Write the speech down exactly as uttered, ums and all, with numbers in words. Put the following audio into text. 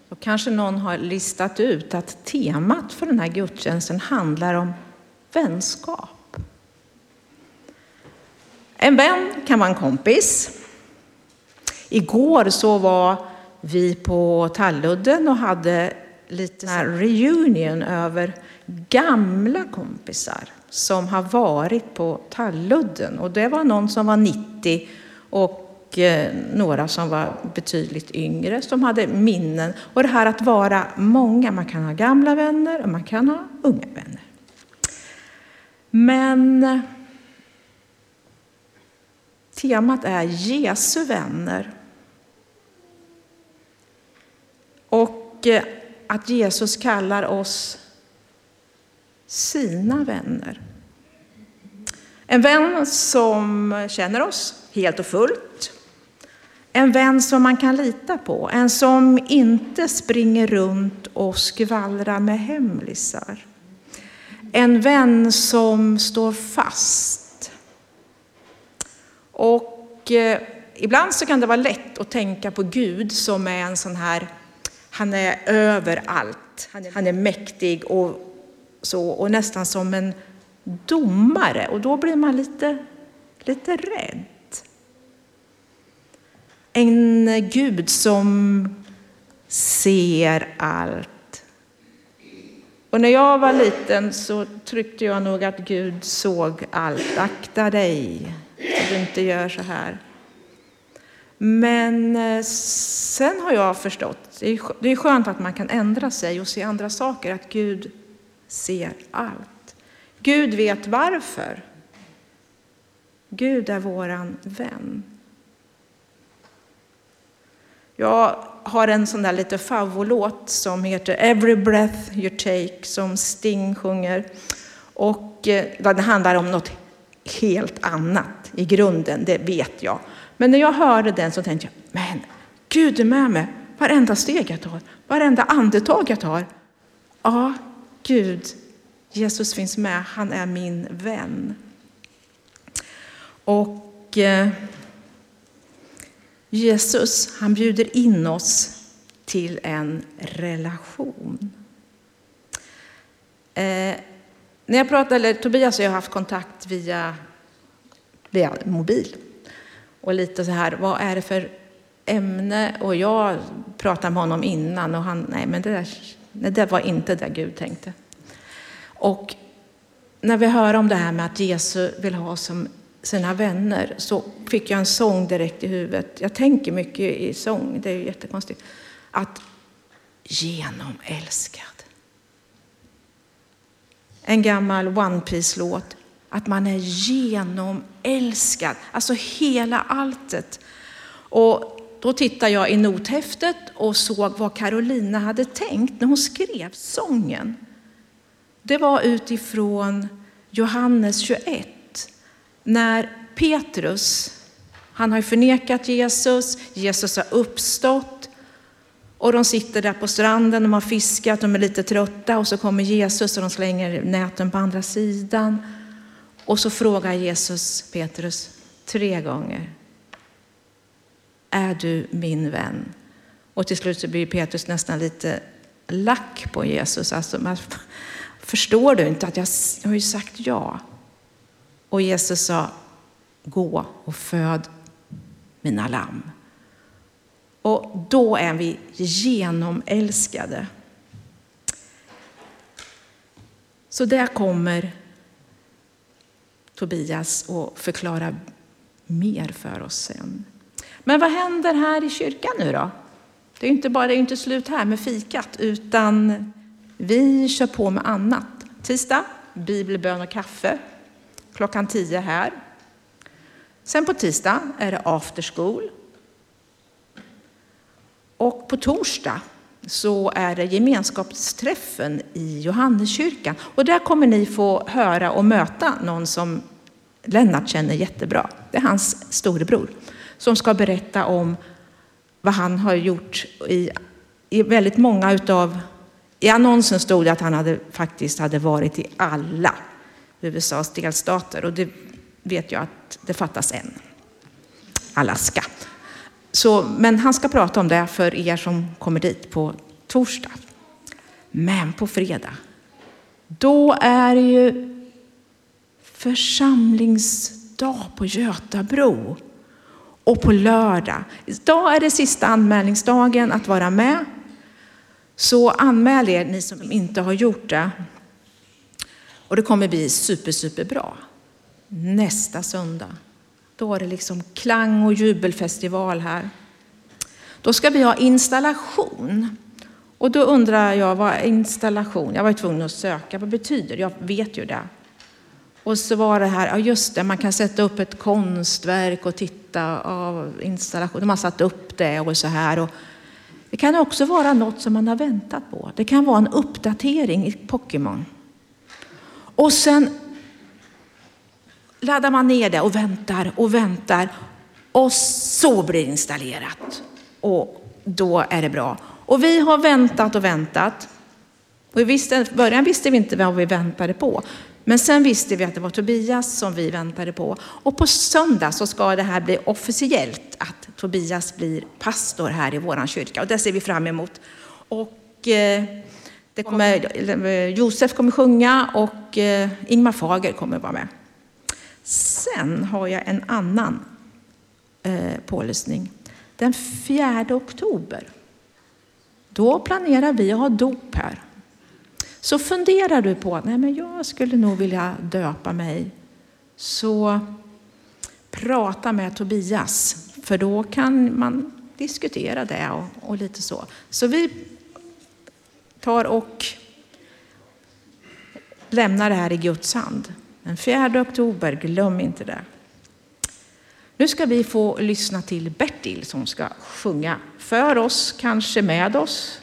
Och kanske någon har listat ut att temat för den här gudstjänsten handlar om vänskap. En vän kan vara en kompis. Igår så var vi på Talludden och hade lite här reunion över gamla kompisar som har varit på Talludden. Och det var någon som var nittio och eh, några som var betydligt yngre som hade minnen. Och det här att vara många, man kan ha gamla vänner och man kan ha unga vänner. Men temat är Jesu vänner. Och att Jesus kallar oss sina vänner. En vän som känner oss helt och fullt. En vän som man kan lita på. En som inte springer runt och skvallrar med hemlisar. En vän som står fast. Och eh, ibland så kan det vara lätt att tänka på Gud som är en sån här, han är överallt. Han är, han är mäktig och så, och nästan som en domare. Och då blir man lite, lite rädd. En Gud som ser allt. Och när jag var liten så tryckte jag nog att Gud såg allt. Akta dig så du inte gör så här. Men sen har jag förstått, det är skönt att man kan ändra sig och se andra saker, att Gud ser allt. Gud vet varför. Gud är våran vän. Jag har en sån där lite favoritlåt som heter Every Breath You Take, som Sting sjunger. Och den handlar om något helt annat i grunden, det vet jag. Men när jag hörde den så tänkte jag, men Gud är med mig varenda steg jag tar, varenda andetag jag tar. Ja, Gud, Jesus finns med, han är min vän. Och eh, Jesus, han bjuder in oss till en relation. Eh, när jag pratar, eller Tobias och jag har haft kontakt via, via mobil. Och lite så här, vad är det för ämne? Och jag pratade med honom innan och han, nej men det där, nej, det var inte det Gud tänkte. Och när vi hör om det här med att Jesus vill ha som sina vänner så fick jag en sång direkt i huvudet. Jag tänker mycket i sång, det är ju jättekonstigt. Att genomälskad. En gammal One Piece-låt. Att man är genomälskad. Alltså hela alltet. Och då tittade jag i nothäftet och såg vad Carolina hade tänkt när hon skrev sången. Det var utifrån Johannes tjugoett. När Petrus, han har ju förnekat Jesus. Jesus har uppstått. Och de sitter där på stranden, de har fiskat, de är lite trötta. Och så kommer Jesus och de slänger näten på andra sidan. Och så frågar Jesus Petrus tre gånger. Är du min vän? Och till slut så blir Petrus nästan lite lack på Jesus. Alltså, man, förstår du inte att jag, jag har ju sagt ja? Och Jesus sa, gå och föd mina lamm. Och då är vi genomälskade. Så där kommer Tobias och förklara mer för oss sen. Men vad händer här i kyrkan nu då? Det är inte bara, det är inte slut här med fikat, utan vi kör på med annat. Tisdag, bibelbön och kaffe. Klockan tio här. Sen på tisdag är det after school. Och på torsdag så är det gemenskapsträffen i Johanneskyrkan. Och där kommer ni få höra och möta någon som Lennart känner jättebra. Det är hans storebror som ska berätta om vad han har gjort i, i väldigt många utav... I annonsen stod det att han hade, faktiskt hade varit i alla U S A:s delstater. Och det vet jag att det fattas en. Alaska. Så, men han ska prata om det för er som kommer dit på torsdag. Men på fredag, då är det ju församlingsdag på Götabro. Och på lördag, idag är det sista anmälningsdagen att vara med. Så anmäl er, ni som inte har gjort det. Och det kommer bli super, super bra. Nästa söndag, då är det liksom klang- och jubelfestival här. Då ska vi ha installation. Och då undrar jag, vad är installation? Jag var tvungen att söka, vad betyder det? Jag vet ju det. Och så var det här, ja just det, man kan sätta upp ett konstverk och titta av installation. De har satt upp det och så här. Och det kan också vara något som man har väntat på. Det kan vara en uppdatering i Pokémon. Och sen laddar man ner det och väntar och väntar. Och så blir det installerat. Och då är det bra. Och vi har väntat och väntat. Och i början visste vi inte vad vi väntade på. Men sen visste vi att det var Tobias som vi väntade på. Och på söndag så ska det här bli officiellt att Tobias blir pastor här i våran kyrka. Och det ser vi fram emot. Och eh, det kommer, Josef kommer sjunga och eh, Ingmar Fager kommer vara med. Sen har jag en annan eh, pålysning. Den fjärde oktober. Då planerar vi att ha dop här. Så funderar du på att nej men jag skulle nog vilja döpa mig, så prata med Tobias, för då kan man diskutera det och, och lite så. Så vi tar och lämnar det här i Guds hand. Den fjärde oktober, glöm inte det. Nu ska vi få lyssna till Bertil som ska sjunga för oss, kanske med oss.